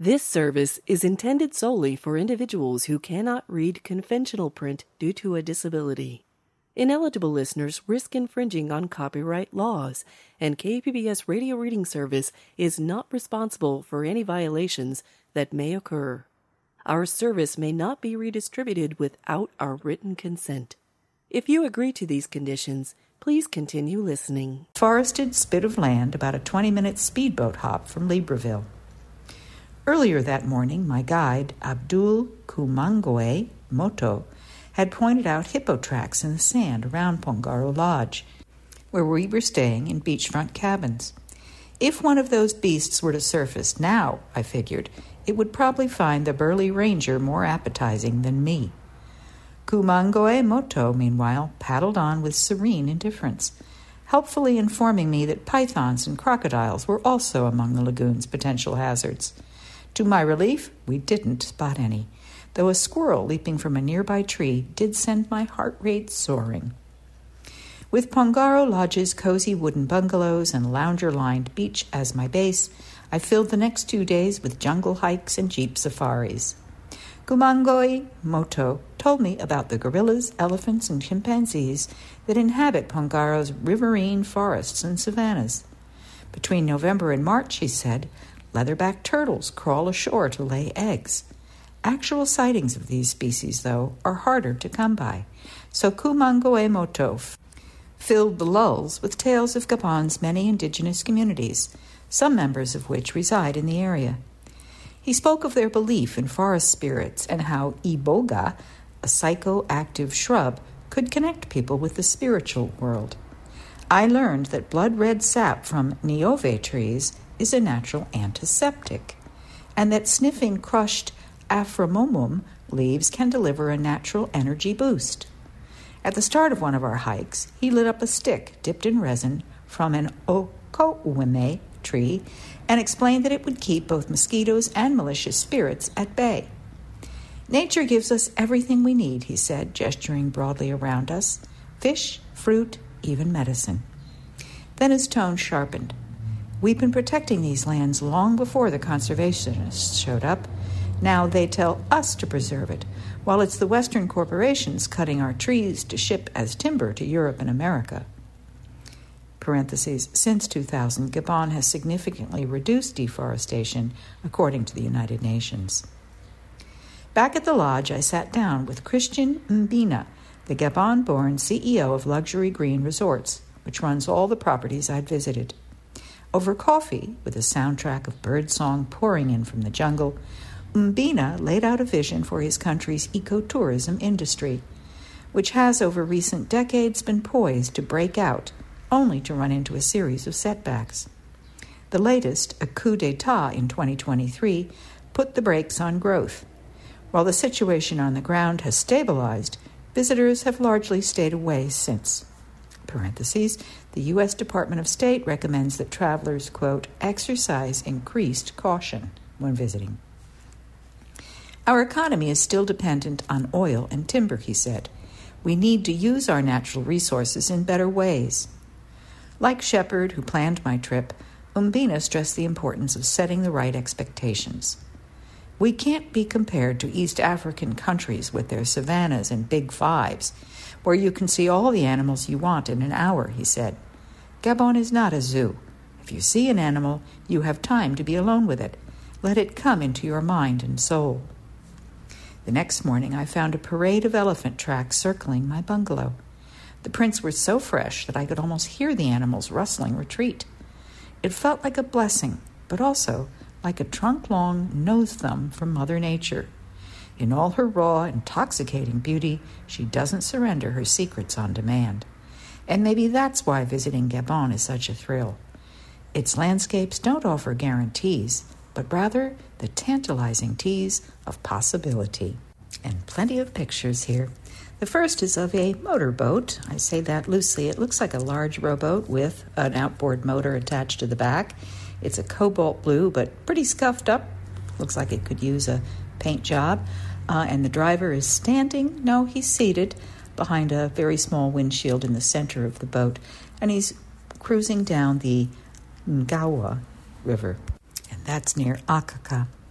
This service is intended solely for individuals who cannot read conventional print due to a disability. Ineligible listeners risk infringing on copyright laws, and KPBS Radio Reading Service is not responsible for any violations that may occur. Our service may not be redistributed without our written consent. If you agree to these conditions, please continue listening. Forested spit of land about a 20-minute speedboat hop from Libreville. Earlier that morning, my guide, Abdul Kumangoe Moto, had pointed out hippo tracks in the sand around Pongaro Lodge, where we were staying in beachfront cabins. If one of those beasts were to surface now, I figured, it would probably find the burly ranger more appetizing than me. Kumangoe Moto, meanwhile, paddled on with serene indifference, helpfully informing me that pythons and crocodiles were also among the lagoon's potential hazards. To my relief, we didn't spot any, though a squirrel leaping from a nearby tree did send my heart rate soaring. With Pongaro Lodge's cozy wooden bungalows and lounger-lined beach as my base, I filled the next 2 days with jungle hikes and jeep safaris. Kumangoe Moto told me about the gorillas, elephants, and chimpanzees that inhabit Pongaro's riverine forests and savannas. Between November and March, he said, leatherback turtles crawl ashore to lay eggs. Actual sightings of these species, though, are harder to come by, so Kumangoe Moto filled the lulls with tales of Gabon's many indigenous communities, some members of which reside in the area. He spoke of their belief in forest spirits and how iboga, a psychoactive shrub, could connect people with the spiritual world. I learned that blood-red sap from niove trees is a natural antiseptic, and that sniffing crushed Aframomum leaves can deliver a natural energy boost. At the start of one of our hikes, he lit up a stick dipped in resin from an okoueme tree and explained that it would keep both mosquitoes and malicious spirits at bay. Nature gives us everything we need, he said, gesturing broadly around us. Fish, fruit, even medicine. Then his tone sharpened. We've been protecting these lands long before the conservationists showed up. Now they tell us to preserve it, while it's the Western corporations cutting our trees to ship as timber to Europe and America. Parentheses, since 2000, Gabon has significantly reduced deforestation, according to the United Nations. Back at the lodge, I sat down with Christian Mbina, the Gabon-born CEO of Luxury Green Resorts, which runs all the properties I'd visited. Over coffee, with a soundtrack of birdsong pouring in from the jungle, Mbina laid out a vision for his country's ecotourism industry, which has over recent decades been poised to break out, only to run into a series of setbacks. The latest, a coup d'etat in 2023, put the brakes on growth. While the situation on the ground has stabilized, visitors have largely stayed away since. Parentheses, the U.S. Department of State recommends that travelers, quote, exercise increased caution when visiting. Our economy is still dependent on oil and timber, he said. We need to use our natural resources in better ways. Like Shepard, who planned my trip, Mbina stressed the importance of setting the right expectations. We can't be compared to East African countries with their savannas and big fives, where you can see all the animals you want in an hour, he said. Gabon is not a zoo. If you see an animal, you have time to be alone with it. Let it come into your mind and soul. The next morning, I found a parade of elephant tracks circling my bungalow. The prints were so fresh that I could almost hear the animals rustling retreat. It felt like a blessing, but also like a trunk-long nose thumb from Mother Nature. In all her raw, intoxicating beauty, she doesn't surrender her secrets on demand. And maybe that's why visiting Gabon is such a thrill. Its landscapes don't offer guarantees, but rather the tantalizing tease of possibility. And plenty of pictures here. The first is of a motorboat. I say that loosely. It looks like a large rowboat with an outboard motor attached to the back. It's a cobalt blue, but pretty scuffed up. Looks like it could use a paint job. And the driver is standing. No, he's seated behind a very small windshield in the center of the boat. And he's cruising down the Ngawa River. And that's near Akaka.